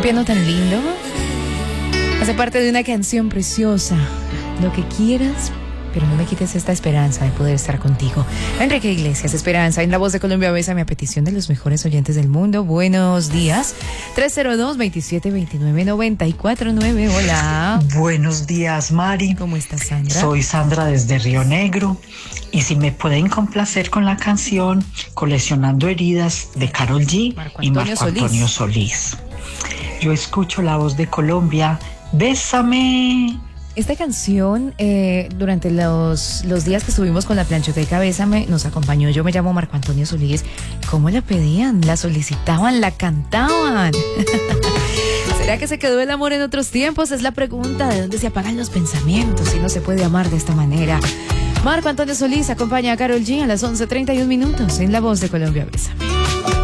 piano tan lindo hace parte de una canción preciosa. Lo que quieras, pero no me quites esta esperanza de poder estar contigo. Enrique Iglesias, Esperanza, en La Voz de Colombia. Bésame, a petición de los mejores oyentes del mundo. Buenos días. 302-2729-949. Hola. Buenos días, Mari. ¿Cómo estás, Sandra? Soy Sandra desde Río Negro. Y si me pueden complacer con la canción Coleccionando Heridas de Karol G y Marco Antonio Solís. Yo escucho La Voz de Colombia. Bésame. Esta canción, durante los días que estuvimos con la planchoteca Bésame, nos acompañó. Yo me llamo Marco Antonio Solís. ¿Cómo la pedían? ¿La solicitaban? ¿La cantaban? ¿Será que se quedó el amor en otros tiempos? Es la pregunta. ¿De dónde se apagan los pensamientos si no se puede amar de esta manera? Marco Antonio Solís acompaña a Karol G a las 11:31 en La Voz de Colombia. Bésame.